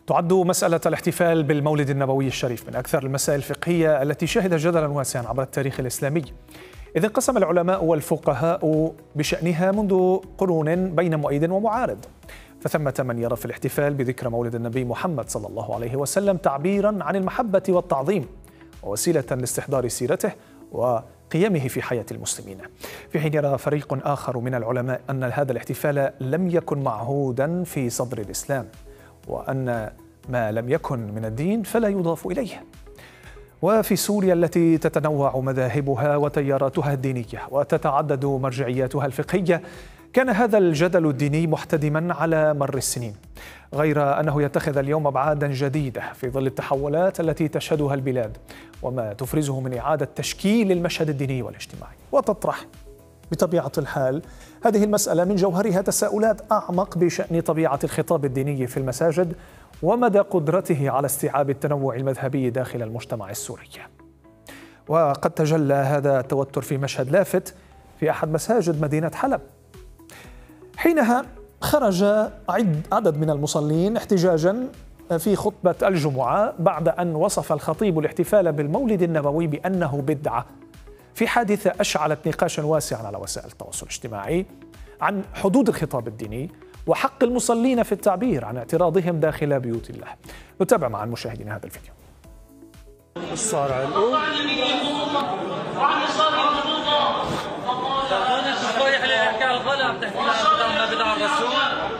تعد مسألة الاحتفال بالمولد النبوي الشريف من أكثر المسائل الفقهية التي شهدت جدلا واسعا عبر التاريخ الإسلامي، إذ انقسم العلماء والفقهاء بشأنها منذ قرون بين مؤيد ومعارض. فثمة من يرى في الاحتفال بذكرى مولد النبي محمد صلى الله عليه وسلم تعبيرا عن المحبة والتعظيم ووسيلة لاستحضار سيرته وقيمه في حياة المسلمين، في حين يرى فريق آخر من العلماء أن هذا الاحتفال لم يكن معهودا في صدر الإسلام، وأن ما لم يكن من الدين فلا يضاف إليه. وفي سوريا التي تتنوع مذاهبها وتياراتها الدينية وتتعدد مرجعياتها الفقهية، كان هذا الجدل الديني محتدما على مر السنين، غير أنه يتخذ اليوم أبعادا جديدة في ظل التحولات التي تشهدها البلاد وما تفرزه من إعادة تشكيل المشهد الديني والاجتماعي. وتطرح بطبيعة الحال هذه المسألة من جوهرها تساؤلات أعمق بشأن طبيعة الخطاب الديني في المساجد ومدى قدرته على استيعاب التنوع المذهبي داخل المجتمع السوري. وقد تجلى هذا التوتر في مشهد لافت في أحد مساجد مدينة حلب، حينها خرج عدد من المصلين احتجاجا في خطبة الجمعة بعد أن وصف الخطيب الاحتفال بالمولد النبوي بأنه بدعة، في حادثة أشعلت نقاشا واسعا على وسائل التواصل الاجتماعي عن حدود الخطاب الديني وحق المصلين في التعبير عن اعتراضهم داخل بيوت الله. نتابع مع المشاهدين هذا الفيديو. صار علقوا رايح ليحكي على الغلا بتحكي لنا بدع الرسول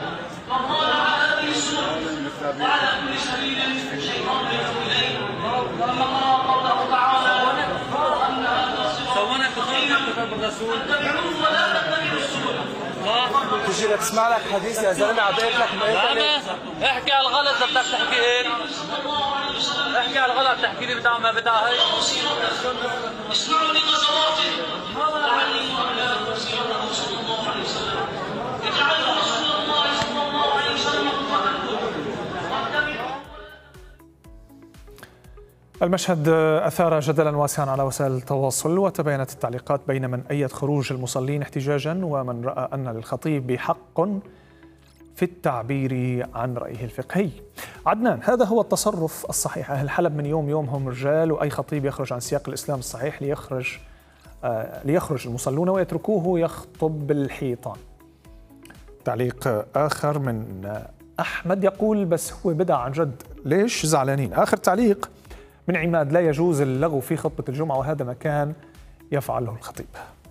وعلى كل سبيل الشيطان يدعو اليه كما قال الله تعالى سوانا كفر بالرسول ولا تتبعوا السبل. تجي لتسمع لك حديث يا زلمه عبيت لك لا احكي على الغلط بدك تحكي هيك، احكي على الغلط بتحكي لي بدع ما بدع هيك. اسمعوا لغزواته وعلموا لا سيره صلى الله عليه وسلم اجعلوا رسول الله صلى الله عليه وسلم المشهد أثار جدلا واسعا على وسائل التواصل، وتباينت التعليقات بين من أيد خروج المصلين احتجاجا ومن رأى أن للخطيب حق في التعبير عن رأيه الفقهي. عدنان، هذا هو التصرف الصحيح؟ أهل حلب من يوم هم رجال، وأي خطيب يخرج عن سياق الإسلام الصحيح ليخرج المصلون ويتركوه يخطب بالحيطان. تعليق آخر من أحمد يقول بس هو بدع عن جد، ليش زعلانين؟ آخر تعليق من عماد، لا يجوز اللغو في خطبة الجمعة وهذا ما كان يفعله الخطيب.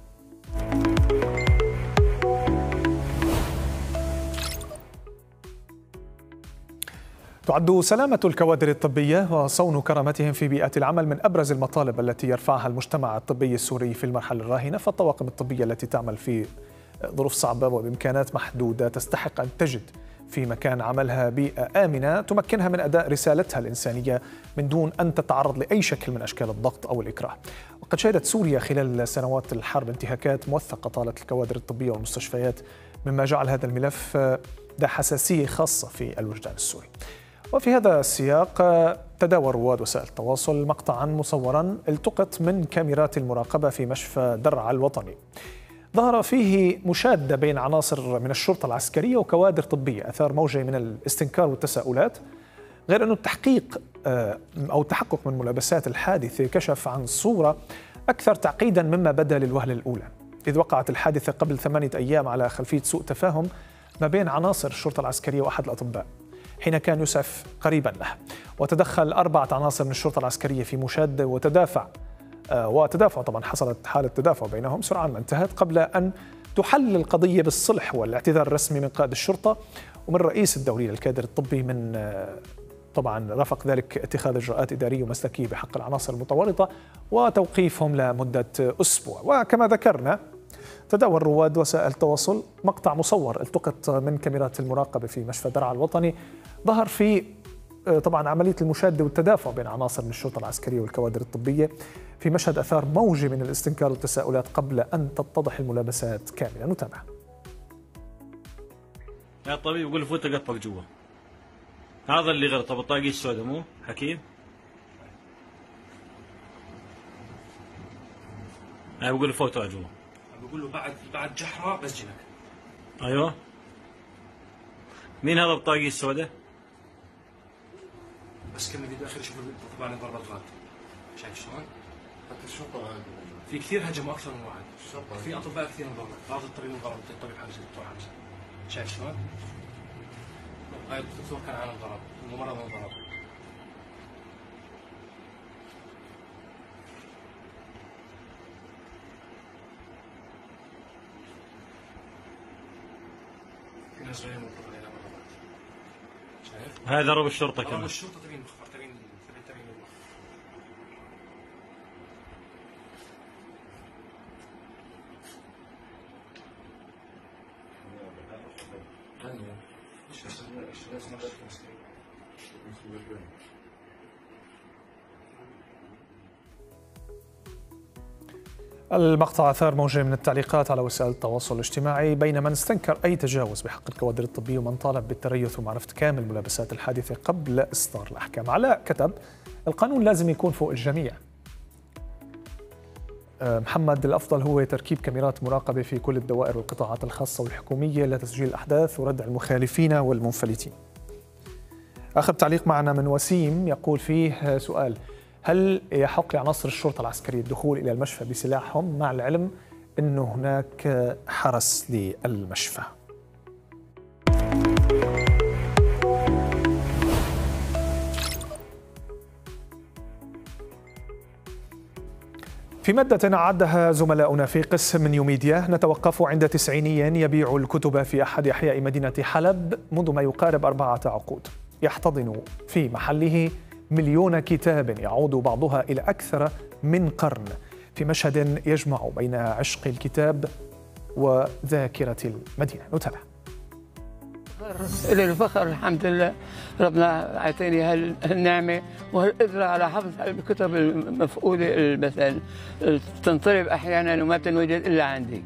تعد سلامة الكوادر الطبية وصون كرامتهم في بيئة العمل من أبرز المطالب التي يرفعها المجتمع الطبي السوري في المرحلة الراهنة، فالطواقم الطبية التي تعمل في ظروف صعبة وبإمكانات محدودة تستحق أن تجد في مكان عملها بيئة آمنة تمكنها من أداء رسالتها الإنسانية من دون أن تتعرض لأي شكل من أشكال الضغط أو الإكراه. وقد شهدت سوريا خلال سنوات الحرب انتهاكات موثقة طالت الكوادر الطبية والمستشفيات، مما جعل هذا الملف ذا حساسية خاصة في الوجدان السوري. وفي هذا السياق تداول رواد وسائل التواصل مقطعا مصورا التقط من كاميرات المراقبة في مشفى درعا الوطني، ظهر فيه مشادة بين عناصر من الشرطة العسكرية وكوادر طبية، أثار موجة من الاستنكار والتساؤلات، غير أن التحقق من ملابسات الحادثة كشف عن صورة أكثر تعقيدا مما بدا للوهلة الأولى، إذ وقعت الحادثة قبل 8 أيام على خلفية سوء تفاهم ما بين عناصر الشرطة العسكرية وأحد الأطباء حين كان يسعف قريبا له، وتدخل 4 عناصر من الشرطة العسكرية في مشادة وتدافع طبعا حصلت حالة تدافع بينهم سرعان ما انتهت، قبل أن تحل القضية بالصلح والاعتذار الرسمي من قائد الشرطة ومن رئيس الدورية للكادر الطبي، من طبعا رافق ذلك اتخاذ إجراءات إدارية ومسلكية بحق العناصر المتورطة وتوقيفهم لمدة أسبوع. وكما ذكرنا تداول رواد وسائل التواصل مقطع مصور التقط من كاميرات المراقبة في مشفى درعا الوطني، ظهر في طبعا عملية المشادة والتدافع بين عناصر من الشرطة العسكرية والكوادر الطبية في مشهد أثار موجة من الاستنكار والتساؤلات قبل أن تتضح الملابسات كاملة. نتابع. يا طبيب يقول فوت قطك جوا، هذا اللي غلط. طب الطاقية السوداء مو حكيم؟ أنا بقول له فوت جوا، بقول له بعد جحرة بسجنك. أيوه. مين هذا بالطاقية السوداء؟ بس كمل فيديو اخر شوف طبعا ضربات غاد. شايف شلون؟ حتى الشرطة هاي في كثير هجموا اكثر من واحد. في اطباء كثير انضربوا، بعض الطبيب انضرب، الطبيب حمزه الدكتور حمزه. شايف شلون؟ هاي الدكتور كان على انضرب، الممرض انضرب. في ناس غير مطلق علينا ضربات. شايف؟ هاي ضرب الشرطه ضرب كمان. الشرطه تبين المخفر، تبين المخفر. المقطع أثار موجة من التعليقات على وسائل التواصل الاجتماعي بين من استنكر أي تجاوز بحق الكوادر الطبية ومن طالب بالتريث ومعرفة كامل ملابسات الحادثة قبل إصدار الأحكام. علاء كتب: القانون لازم يكون فوق الجميع. محمد: الأفضل هو تركيب كاميرات مراقبة في كل الدوائر والقطاعات الخاصة والحكومية لتسجيل الأحداث وردع المخالفين والمنفلتين. آخر تعليق معنا من وسيم يقول فيه سؤال: هل يحق لعناصر الشرطة العسكرية الدخول إلى المشفى بسلاحهم مع العلم أنه هناك حرس للمشفى؟ في مادة أعدها زملاؤنا في قسم نيوميديا، نتوقف عند 90 يبيع الكتب في أحد أحياء مدينة حلب منذ ما يقارب 4 عقود، يحتضن في محله 1,000,000 كتاب يعود بعضها إلى أكثر من قرن، في مشهد يجمع بين عشق الكتاب وذاكرة المدينة. نتابع. الفخر الحمد لله، ربنا أعطيني هالنعمة وهالقدرة على حفظ الكتب المفقودة مثلا تنطلب أحيانا وما تنوجد إلا عندي.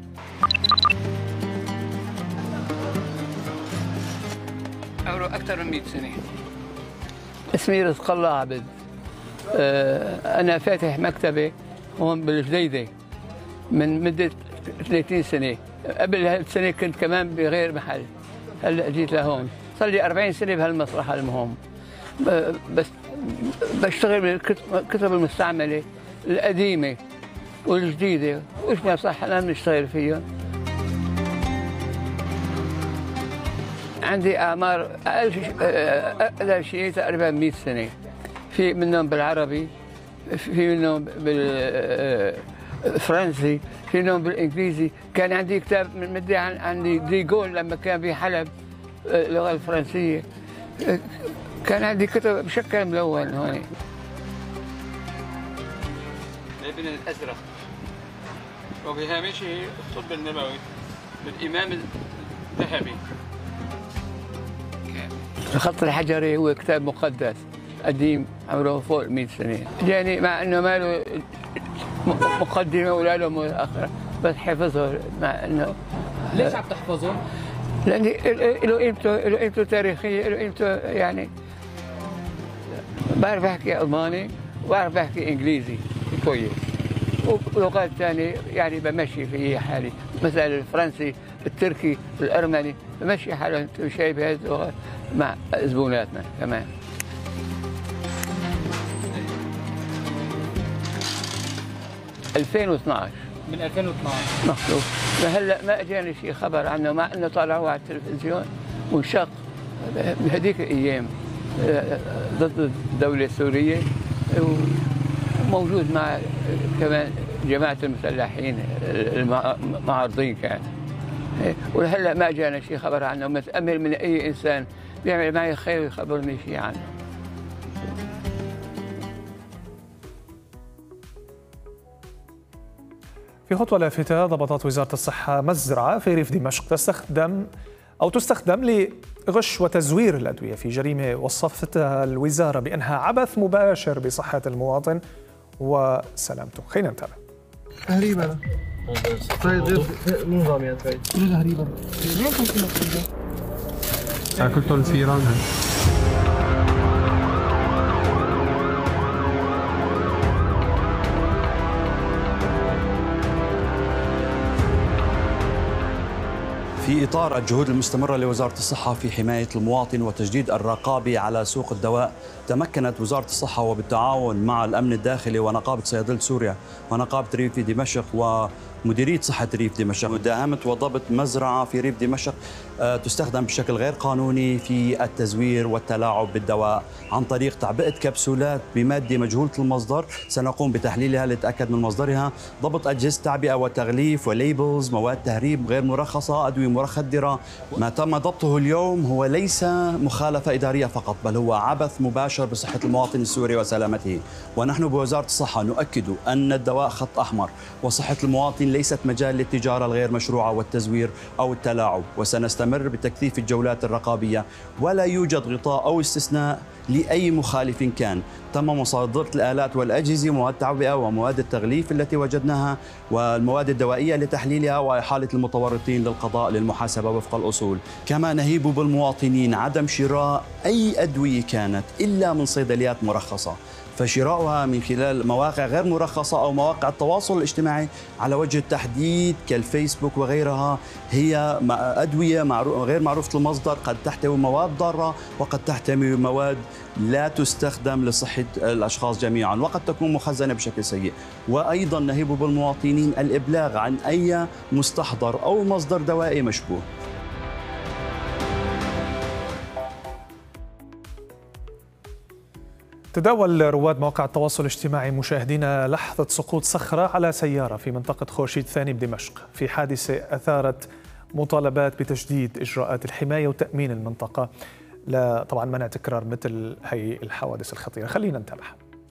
عمره أكثر من 100 سنة. اسمي رزق الله عبد. أنا فاتح مكتبة هون بالجديدة من مدة 30 سنة. قبل هالسنة كنت كمان بغير محل، هلا جيت لهون. صار لي 40 سنة بهالمسرح المهم. بس بشتغل بالكتب المستعملة القديمة والجديدة، وإيش ما صح أنا بنشتغل فيهم. عندي أعمار أقل شيء تقريبا 100 سنة. في منهم بالعربي، في منهم بالفرنسي، في منهم بالإنجليزي. كان عندي كتاب من مدة عندي ديغول لما كان في حلب اللغة الفرنسية. كان عندي كتب بشكل ملون هون. الابن الأزرق وبهامشه الطب النبوي للإمام الذهبي. الخط الحجري هو كتاب مقدس قديم عمره فوق 100 سنة، يعني مع انه ما له مقدمة ولا له مؤخرة، بس حفظه مع انه. ليش عم تحفظه؟ لأن له قيمته تاريخية، له قيمته يعني. بعرف احكي ألماني وبعرف احكي إنجليزي كويس، ولغات ثانية يعني بمشي في حالي، مثلا الفرنسي، التركي، الأرمني، بمشي حالي شايف هذه اللغات مع زبوناتنا كمان. من 2012 مخلوق. فهلا ما اجاني شيء خبر عنه، مع انه طلعوا على التلفزيون وانشق بهذيك الايام ضد الدولة السورية، وموجود مع كمان جماعة المسلحين المعارضين كان. ولهلا ما اجانا شيء خبر عنه، متأمل من اي انسان بيعمل معي خير يخبرني شيء عنه. في خطوة لافتة، ضبطت وزارة الصحة مزرعة في ريف دمشق تستخدم لغش وتزوير الأدوية في جريمة وصفتها الوزارة بأنها عبث مباشر بصحة المواطن وسلامته. خلينا نتابع. تهريبا طيب مو نظام يعني طيب تهريبا ليه كنت اكلتوا الفيران هاي في إطار الجهود المستمرة لوزارة الصحة في حماية المواطن وتجديد الرقابة على سوق الدواء، تمكنت وزارة الصحة وبالتعاون مع الأمن الداخلي ونقابة صيادلة سوريا ونقابة ريف دمشق ومديرية صحة ريف دمشق مداهمة وضبط مزرعة في ريف دمشق تستخدم بشكل غير قانوني في التزوير والتلاعب بالدواء عن طريق تعبئة كبسولات بمادة مجهولة المصدر. سنقوم بتحليلها لنتأكد من مصدرها، ضبط أجهزة تعبئة وتغليف وليبلز، مواد تهريب غير مرخصة، أدوية مخدرة. ما تم ضبطه اليوم هو ليس مخالفة إدارية فقط، بل هو عبث مباشر بصحة المواطن السوري وسلامته. ونحن بوزارة الصحة نؤكد أن الدواء خط أحمر، وصحة المواطن ليست مجال للتجارة الغير مشروعة والتزوير أو التلاعب. وسنستمر بتكثيف الجولات الرقابية، ولا يوجد غطاء أو استثناء لأي مخالف كان. تم مصادرة الآلات والأجهزة، مواد التعبئة ومواد التغليف التي وجدناها والمواد الدوائية لتحليلها وإحالة المتورطين للقضاء للمحاسبة وفق الأصول. كما نهيب بالمواطنين عدم شراء أي أدوية كانت إلا من صيدليات مرخصة، فشراؤها من خلال مواقع غير مرخصة أو مواقع التواصل الاجتماعي على وجه التحديد كالفيسبوك وغيرها هي أدوية غير معروفة المصدر، قد تحتوي مواد ضارة وقد تحتوي مواد لا تستخدم لصحة الأشخاص جميعا، وقد تكون مخزنة بشكل سيء. وأيضا نهيب بالمواطنين الإبلاغ عن أي مستحضر أو مصدر دوائي مشبوه. تداول رواد مواقع التواصل الاجتماعي مشاهدينا لحظة سقوط صخرة على سيارة في منطقة خورشيد الثاني بدمشق، في حادثة أثارت مطالبات بتجديد إجراءات الحماية وتأمين المنطقة طبعا منع تكرار مثل هي الحوادث الخطيرة. خلينا نتابع.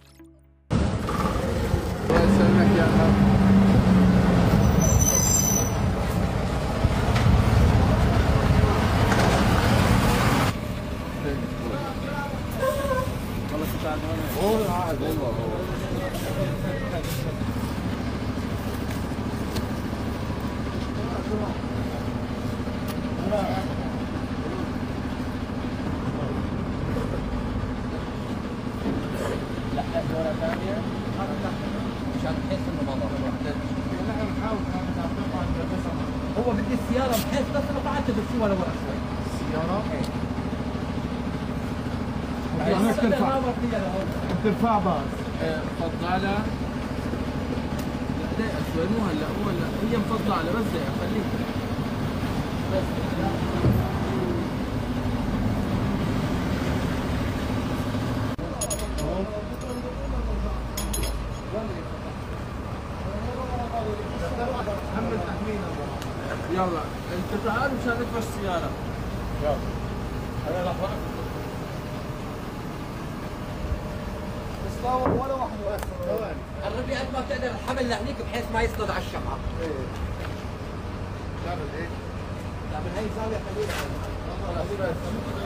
هو بدي السيارة بحيث بس انا قعدت بالسوى لورا شوي. السيارة؟ ايه. ترفع باص. فضالة. لا شوي مو هلا مو هلا هي مفضلة بس خليك. بس يلا انت تعال مشان ندفع السيارة. يلا انا راح اوقف. بس ولا واحد واقف. قربي قد ما بتقدر الحمل لهنيك بحيث ما يسند على الشمعة. ايه. تعمل ايه؟ تعمل هي زاوية قليلة. خلاص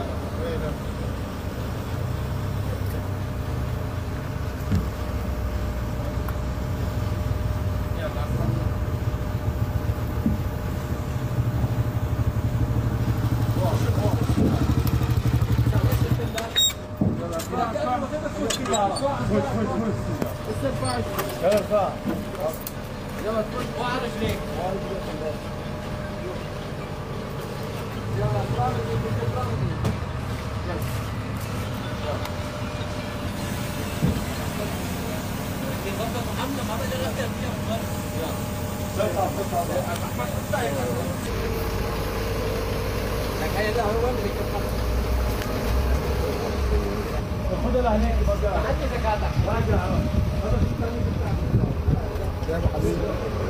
يلا تكون وعلى رجليك. يلا اطلع محمد ما بدنا نركب فيها. خذها لهنيك بقى. حدي زكاتك. راجع. يا حبيبي.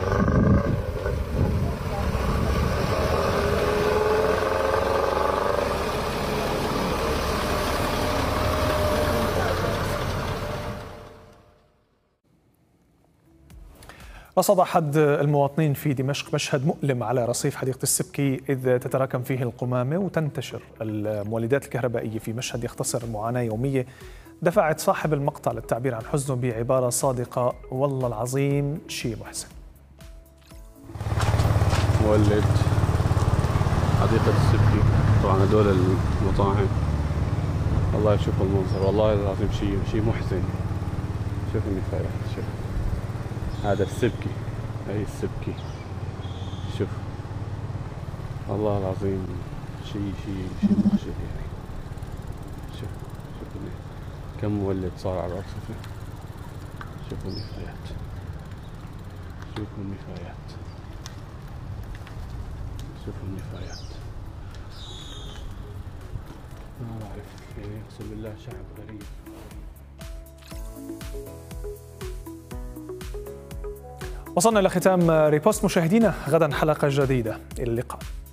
رصد أحد المواطنين في دمشق مشهد مؤلم على رصيف حديقة السبكي إذ تتراكم فيه القمامة وتنتشر المولدات الكهربائية في مشهد يختصر المعاناة يومية دفعت صاحب المقطع للتعبير عن حزنه بعبارة صادقة: والله العظيم شيء محزن. مولد حديقة السبكي، طبعا هدول المطاعم، الله يشوف المنظر، والله العظيم شيء محزن. شوف المثال، شوف هذا السبكي، هي السبكي، شوف والله العظيم شيء مخجل يعني. شوف كم مولد صار على الأرصفة. شوفوا النفايات، شوفوا النفايات، شوفوا النفايات. ما بعرف يعني، اقسم بالله شعب غريب. وصلنا إلى ختام ريبوست مشاهدينا، غدا حلقة جديدة، إلى اللقاء.